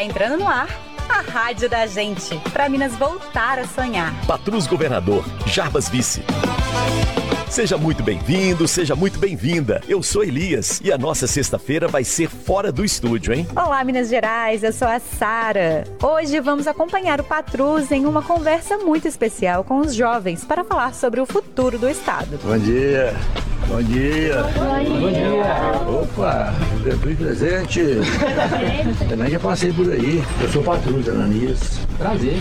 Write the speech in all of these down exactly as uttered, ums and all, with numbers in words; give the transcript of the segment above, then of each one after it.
Tá entrando no ar a rádio da gente, pra Minas voltar a sonhar. Patrus Governador, Jarbas Vice. Seja muito bem-vindo, seja muito bem-vinda. Eu sou Elias e a nossa sexta-feira vai ser fora do estúdio, hein? Olá, Minas Gerais, eu sou a Sara. Hoje vamos acompanhar o Patrus em uma conversa muito especial com os jovens para falar sobre o futuro do estado. Bom dia, bom dia. Bom dia. Bom dia. Opa, eu fui presente. Também já passei por aí. Eu sou Patrus, Ananias. Prazer.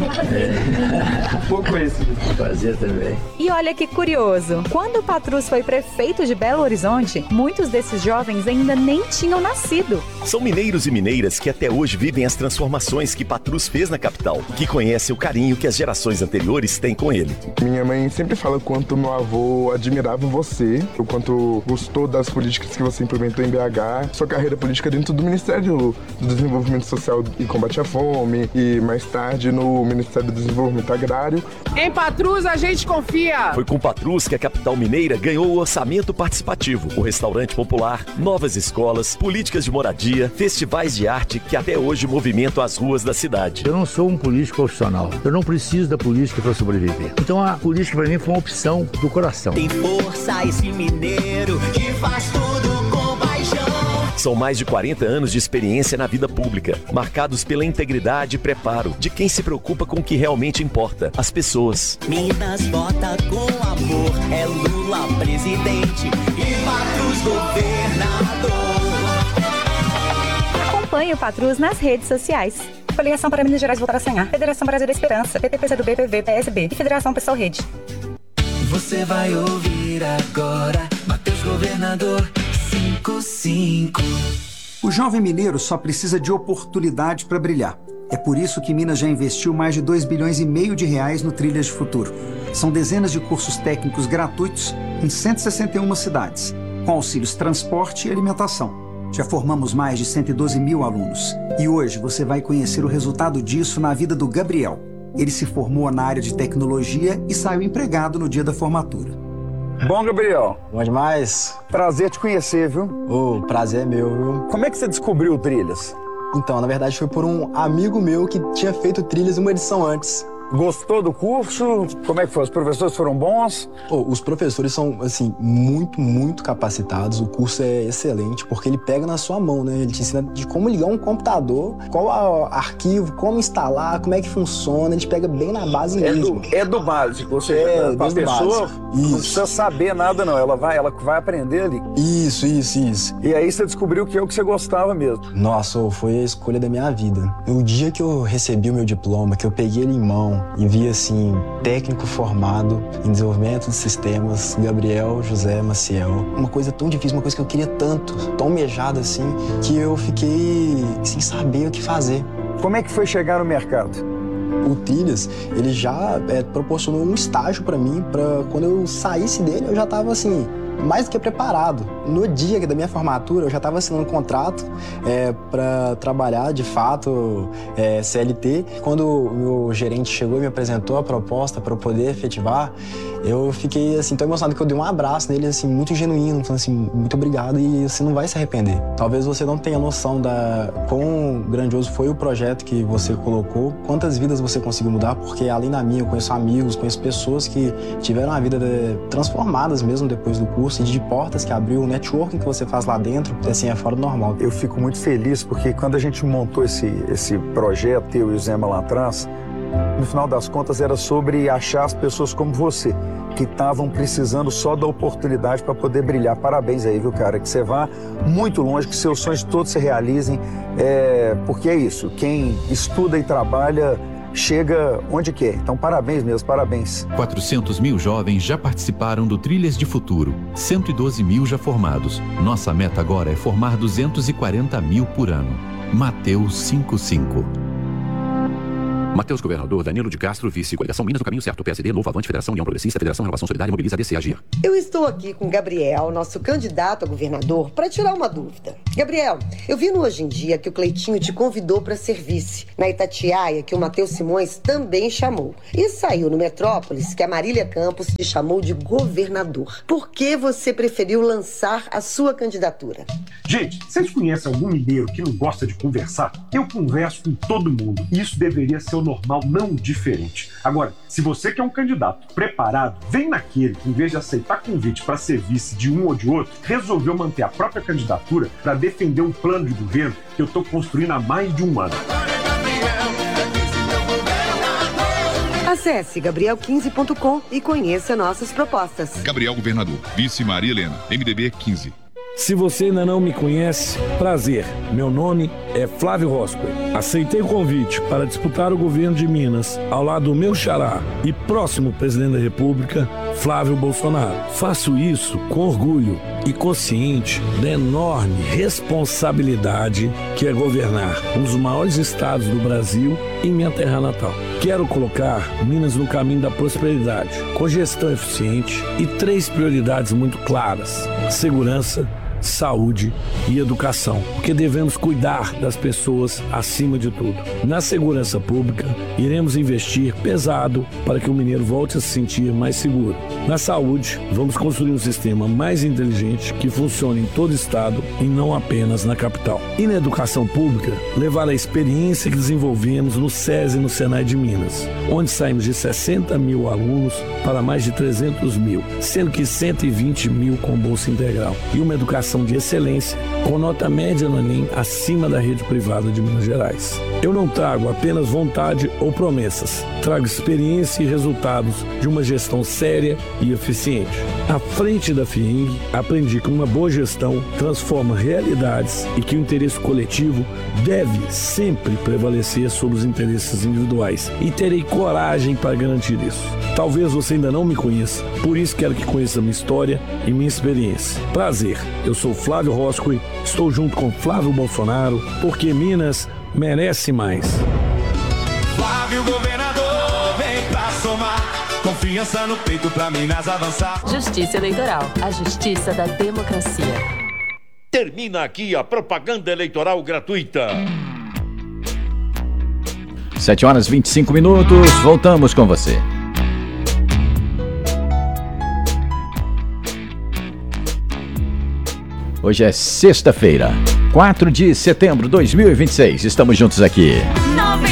É. Pouco conhecido. Prazer também. E olha que curioso, quando o Patrus foi prefeito de Belo Horizonte, muitos desses jovens ainda nem tinham nascido. São mineiros e mineiras que até hoje vivem as transformações que Patrus fez na capital, que conhecem o carinho que as gerações anteriores têm com ele. Minha mãe sempre fala o quanto meu avô admirava você, o quanto gostou das políticas que você implementou em B H, sua carreira política dentro do Ministério do Desenvolvimento Social e Combate à Fome e mais tarde no Ministério do Desenvolvimento Agrário. Em Patrus a gente confia! Foi com Patrus que a capital mineira ganhou o orçamento participativo, o restaurante popular, novas escolas, políticas de moradia, festivais de arte que até hoje movimentam as ruas da cidade. Eu não sou um político profissional. Eu não preciso da política para sobreviver. Então a política para mim foi uma opção do coração. Tem força esse mineiro que faz tudo com paixão. São mais de quarenta anos de experiência na vida pública, marcados pela integridade e preparo de quem se preocupa com o que realmente importa, as pessoas. Minas vota com amor, é Lula presidente e Patrus governador. Acompanhe o Patrus nas redes sociais. Coligação para Minas Gerais voltar a sonhar, Federação Brasil da Esperança, P T, P C do B, P V, P S B e Federação Pessoal Rede. Você vai ouvir agora, Matheus Governador cinquenta e cinco. O jovem mineiro só precisa de oportunidade para brilhar. É por isso que Minas já investiu mais de dois bilhões e meio de reais no Trilhas de Futuro. São dezenas de cursos técnicos gratuitos em cento e sessenta e uma cidades, com auxílios transporte e alimentação. Já formamos mais de cento e doze mil alunos. E hoje você vai conhecer o resultado disso na vida do Gabriel. Ele se formou na área de tecnologia e saiu empregado no dia da formatura. Bom, Gabriel. Bom demais. Prazer te conhecer, viu? O prazer é meu, viu? Como é que você descobriu o Trilhas? Então, na verdade, foi por um amigo meu que tinha feito Trilhas uma edição antes. Gostou do curso? Como é que foi? Os professores foram bons? Oh, os professores são, assim, muito, muito capacitados. O curso é excelente, porque ele pega na sua mão, né? Ele te ensina de como ligar um computador, qual a, arquivo, como instalar, como é que funciona. Ele te pega bem na base é mesmo. Do, é do básico, ou seja, é, a pessoa não precisa saber nada, não. Ela vai, ela vai aprender ali. Isso, isso, isso. E aí você descobriu que é o que você gostava mesmo. Nossa, foi a escolha da minha vida. O dia que eu recebi o meu diploma, que eu peguei ele em mão, e vi, assim, técnico formado em desenvolvimento de sistemas, Gabriel José Maciel. Uma coisa tão difícil, uma coisa que eu queria tanto, tão almejada, assim, que eu fiquei sem saber o que fazer. Como é que foi chegar no mercado? O Trilhas, ele já é, proporcionou um estágio para mim, para quando eu saísse dele, eu já estava, assim, mais do que preparado. No dia da minha formatura, eu já estava assinando um contrato é, para trabalhar, de fato, é, C L T. Quando o meu gerente chegou e me apresentou a proposta para eu poder efetivar, eu fiquei, assim, tão emocionado que eu dei um abraço nele, assim, muito genuíno, falando assim, muito obrigado e você não vai se arrepender. Talvez você não tenha noção da quão grandioso foi o projeto que você colocou, quantas vidas você conseguiu mudar, porque além da minha, eu conheço amigos, conheço pessoas que tiveram a vida de, transformadas mesmo depois do curso, e de portas que abriu, o networking que você faz lá dentro, assim, é fora do normal. Eu fico muito feliz porque quando a gente montou esse, esse projeto, eu e o Zema lá atrás, no final das contas era sobre achar as pessoas como você, que estavam precisando só da oportunidade para poder brilhar. Parabéns aí, viu, cara? Que você vá muito longe, que seus sonhos todos se realizem, é, porque é isso, quem estuda e trabalha chega onde quer. Então, parabéns mesmo, parabéns. quatrocentos mil jovens já participaram do Trilhas de Futuro. cento e doze mil já formados. Nossa meta agora é formar duzentos e quarenta mil por ano. Mateus cinquenta e cinco. Matheus Governador, Danilo de Castro, vice. Coligação Minas no caminho certo. P S D, Novo, Avante, Federação, União Progressista, Federação, Renovação Solidária, Mobiliza, A D C, Agir. Eu estou aqui com Gabriel, nosso candidato a governador, para tirar uma dúvida. Gabriel, eu vi no Hoje em Dia que o Cleitinho te convidou para ser vice. Na Itatiaia, que o Matheus Simões também chamou. E saiu no Metrópolis que a Marília Campos te chamou de governador. Por que você preferiu lançar a sua candidatura? Gente, vocês conhecem algum mineiro que não gosta de conversar? Eu converso com todo mundo. E isso deveria ser o normal, não diferente. Agora, se você quer um candidato preparado, vem naquele que, em vez de aceitar convite para ser vice de um ou de outro, resolveu manter a própria candidatura para defender um plano de governo que eu estou construindo há mais de um ano. Acesse gabriel quinze ponto com e conheça nossas propostas. Gabriel Governador, vice Maria Helena, M D B quinze. Se você ainda não me conhece, prazer. Meu nome é Flávio Roscoe. Aceitei o convite para disputar o governo de Minas ao lado do meu xará e próximo presidente da República, Flávio Bolsonaro. Faço isso com orgulho e consciente da enorme responsabilidade que é governar um dos maiores estados do Brasil em minha terra natal. Quero colocar Minas no caminho da prosperidade, com gestão eficiente e três prioridades muito claras: segurança, saúde e educação, porque devemos cuidar das pessoas acima de tudo. Na segurança pública, iremos investir pesado para que o mineiro volte a se sentir mais seguro. Na saúde, vamos construir um sistema mais inteligente que funcione em todo o estado e não apenas na capital. E na educação pública, levar a experiência que desenvolvemos no SESI e no Senai de Minas, onde saímos de sessenta mil alunos para mais de trezentos mil, sendo que cento e vinte mil com bolsa integral. E uma educação de excelência, com nota média no Enem acima da rede privada de Minas Gerais. Eu não trago apenas vontade ou promessas, trago experiência e resultados de uma gestão séria e eficiente. À frente da FIENG, aprendi que uma boa gestão transforma realidades e que o interesse coletivo deve sempre prevalecer sobre os interesses individuais. E terei coragem para garantir isso. Talvez você ainda não me conheça, por isso quero que conheça minha história e minha experiência. Prazer, eu sou Flávio Roscoe, estou junto com Flávio Bolsonaro, porque Minas merece mais. Flávio Governador, vem pra somar, confiança no peito pra Minas avançar. Justiça Eleitoral, a justiça da democracia. Termina aqui a propaganda eleitoral gratuita. sete horas e vinte e cinco minutos, voltamos com você. Hoje é sexta-feira, quatro de setembro de dois mil e vinte e seis. Estamos juntos aqui.